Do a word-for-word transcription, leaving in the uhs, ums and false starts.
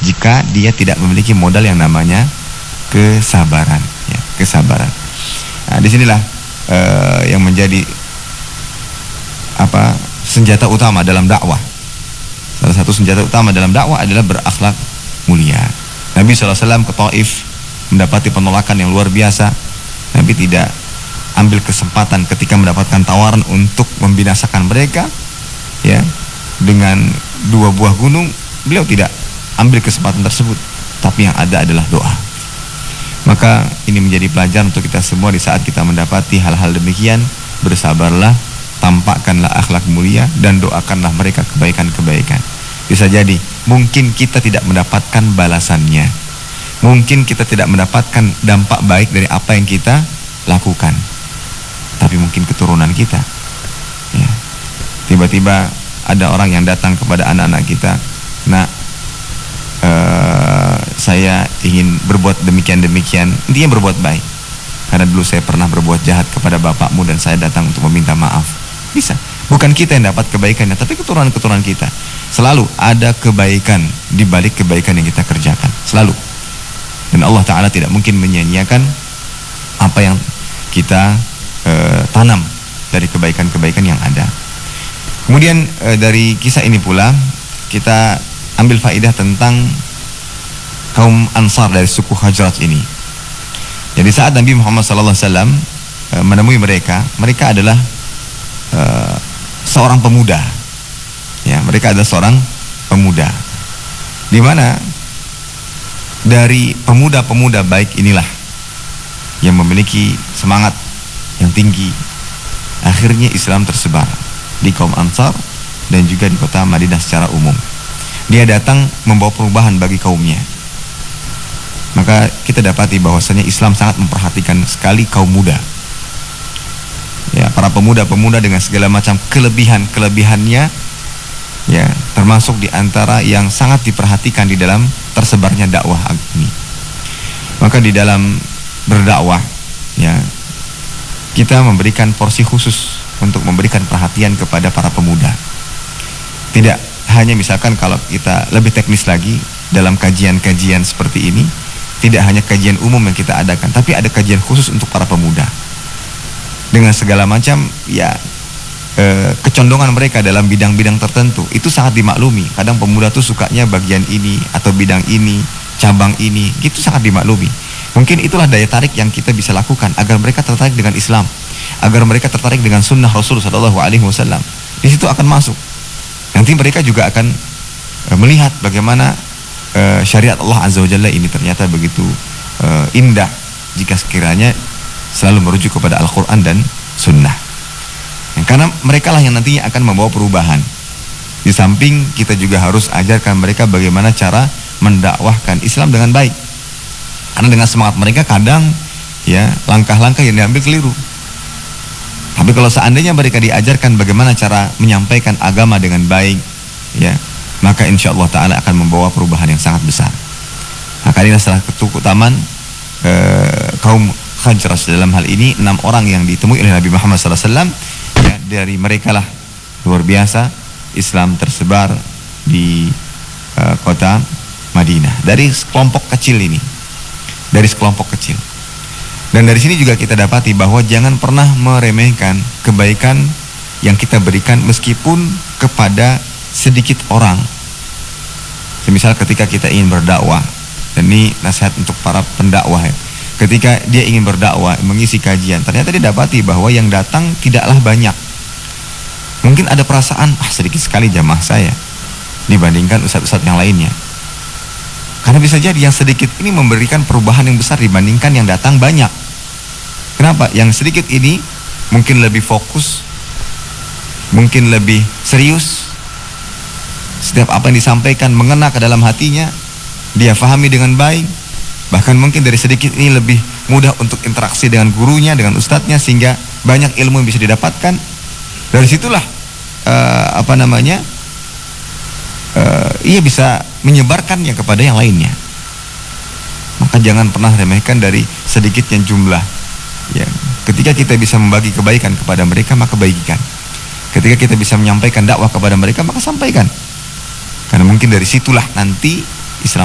jika dia tidak memiliki modal yang namanya kesabaran, ya, kesabaran. Nah, disinilah uh, yang menjadi apa senjata utama dalam dakwah. Salah satu senjata utama dalam dakwah adalah berakhlak mulia. Nabi shallallahu alaihi wasallam ke Taif mendapati penolakan yang luar biasa. Nabi tidak ambil kesempatan ketika mendapatkan tawaran untuk membinasakan mereka, ya, dengan dua buah gunung. Beliau tidak ambil kesempatan tersebut, tapi yang ada adalah doa. Maka ini menjadi pelajaran untuk kita semua di saat kita mendapati hal-hal demikian. Bersabarlah, tampakkanlah akhlak mulia, dan doakanlah mereka kebaikan-kebaikan. Bisa jadi mungkin kita tidak mendapatkan balasannya, mungkin kita tidak mendapatkan dampak baik dari apa yang kita lakukan, tapi mungkin keturunan kita, ya, tiba-tiba ada orang yang datang kepada anak-anak kita, nak, uh, saya ingin berbuat demikian-demikian. Dia berbuat baik karena dulu saya pernah berbuat jahat kepada bapakmu dan saya datang untuk meminta maaf. Bisa, bukan kita yang dapat kebaikannya, tapi keturunan-keturunan kita. Selalu ada kebaikan di balik kebaikan yang kita kerjakan, selalu. Dan Allah Ta'ala tidak mungkin menyia-nyiakan apa yang kita uh, tanam dari kebaikan-kebaikan yang ada. Kemudian uh, dari kisah ini pula kita ambil faidah tentang kaum Ansar dari suku Hajraj ini. Jadi saat Nabi Muhammad sallallahu alaihi wasallam uh, menemui mereka, mereka adalah uh, seorang pemuda. Ya, mereka adalah seorang pemuda. Di mana dari pemuda-pemuda baik inilah yang memiliki semangat yang tinggi, akhirnya Islam tersebar di kaum Ansar dan juga di kota Madinah secara umum. Dia datang membawa perubahan bagi kaumnya. Maka kita dapati bahwasanya Islam sangat memperhatikan sekali kaum muda. Ya, para pemuda-pemuda dengan segala macam kelebihan-kelebihannya, ya, termasuk di antara yang sangat diperhatikan di dalam tersebarnya dakwah ini. Maka di dalam berdakwah, ya, kita memberikan porsi khusus untuk memberikan perhatian kepada para pemuda. Tidak hanya misalkan kalau kita lebih teknis lagi dalam kajian-kajian seperti ini, tidak hanya kajian umum yang kita adakan, tapi ada kajian khusus untuk para pemuda dengan segala macam, ya, e, kecondongan mereka dalam bidang-bidang tertentu. Itu sangat dimaklumi. Kadang pemuda tuh sukanya bagian ini atau bidang ini, cabang ini, gitu sangat dimaklumi. Mungkin itulah daya tarik yang kita bisa lakukan agar mereka tertarik dengan Islam, agar mereka tertarik dengan sunnah Rasul Sallallahu Alaihi Wasallam. Di situ akan masuk. Nanti mereka juga akan e, melihat bagaimana e, syariat Allah Azza wa Jalla ini ternyata begitu e, indah jika sekiranya selalu merujuk kepada Al-Quran dan Sunnah. Ya, karena mereka lah yang nantinya akan membawa perubahan. Di samping kita juga harus ajarkan mereka bagaimana cara mendakwahkan Islam dengan baik. Karena dengan semangat mereka kadang, ya, langkah-langkah yang diambil keliru. Tapi kalau seandainya mereka diajarkan bagaimana cara menyampaikan agama dengan baik, ya, maka insya Allah Ta'ala akan membawa perubahan yang sangat besar. Maka inilah salah satu keutamaan eh, kaum Hajraj dalam hal ini, enam orang yang ditemui oleh Nabi Muhammad sallallahu alaihi wasallam, ya, dari mereka lah luar biasa Islam tersebar di uh, kota Madinah dari sekelompok kecil ini, dari sekelompok kecil. Dan dari sini juga kita dapati bahwa jangan pernah meremehkan kebaikan yang kita berikan meskipun kepada sedikit orang. Semisal ketika kita ingin berdakwah, dan ini nasihat untuk para pendakwah, ya. Ketika dia ingin berdakwah, mengisi kajian, ternyata dia dapati bahwa yang datang tidaklah banyak. Mungkin ada perasaan, ah sedikit sekali jamaah saya dibandingkan ustadz-ustadz yang lainnya. Karena bisa jadi yang sedikit ini memberikan perubahan yang besar dibandingkan yang datang banyak. Kenapa? Yang sedikit ini mungkin lebih fokus, mungkin lebih serius. Setiap apa yang disampaikan mengena ke dalam hatinya, dia fahami dengan baik. Bahkan mungkin dari sedikit ini lebih mudah untuk interaksi dengan gurunya, dengan ustadznya, sehingga banyak ilmu yang bisa didapatkan. Dari situlah uh, apa namanya uh, ia bisa menyebarkannya kepada yang lainnya. Maka jangan pernah remehkan dari sedikitnya jumlah, ya. Ketika kita bisa membagi kebaikan kepada mereka, maka bagikan. Ketika kita bisa menyampaikan dakwah kepada mereka, maka sampaikan. Karena mungkin dari situlah nanti